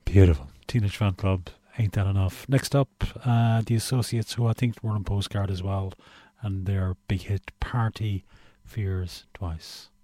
Beautiful. Teenage Fan Club, ain't that enough? Next up, the Associates, who I think were on Postcard as well, and their big hit Party Fears Twice.